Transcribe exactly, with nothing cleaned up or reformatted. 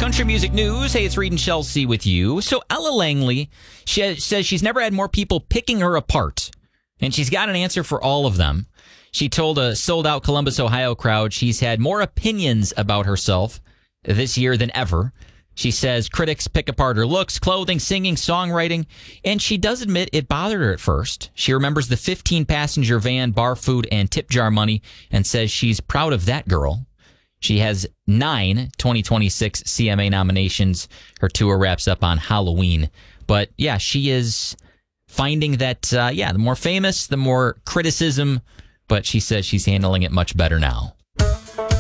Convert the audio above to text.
Country music news. Hey, it's Reed and Chelsea with you. So Ella Langley she says she's never had more people picking her apart, and she's got an answer for all of them. She told a sold-out Columbus, Ohio crowd she's had more opinions about herself this year than ever. She says critics pick apart her looks, clothing, singing, songwriting, and she does admit it bothered her at first. She remembers the fifteen-passenger van, bar food, and tip jar money, and says she's proud of that girl. She has nine twenty twenty-six C M A nominations. Her tour wraps up on Halloween. But, yeah, she is finding that, uh, yeah, the more famous, the more criticism, but she says she's handling it much better now.